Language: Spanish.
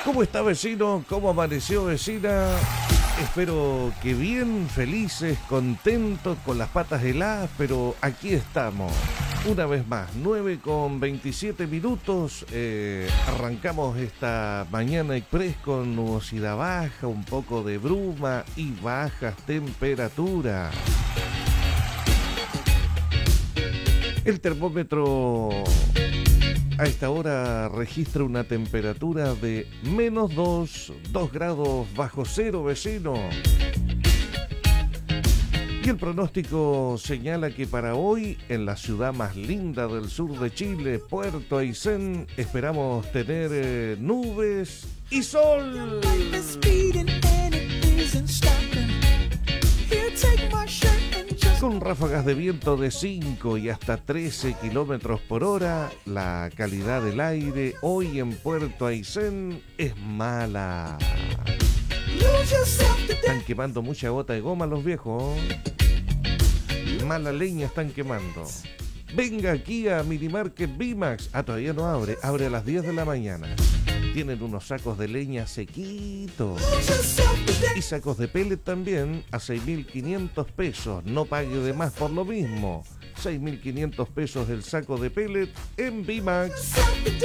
¿Cómo está, vecino? ¿Cómo amaneció, vecina? Espero que bien, felices, contentos, con las patas heladas, pero aquí estamos. Una vez más, 9:27. Arrancamos esta mañana express con nubosidad baja, un poco de bruma y bajas temperaturas. El termómetro a esta hora registra una temperatura de -2 grados bajo cero, vecino. Y el pronóstico señala que para hoy, en la ciudad más linda del sur de Chile, Puerto Aysén, esperamos tener nubes y sol. Con ráfagas de viento de 5 y hasta 13 kilómetros por hora, la calidad del aire hoy en Puerto Aysén es mala. Están quemando mucha gota de goma los viejos. Mala leña están quemando. Venga aquí a Minimarket Bimax. Todavía no abre. Abre a las 10 de la mañana. Tienen unos sacos de leña sequitos. Y sacos de pellet también a 6.500 pesos. No pague de más por lo mismo. 6.500 pesos el saco de pellet en Bimax.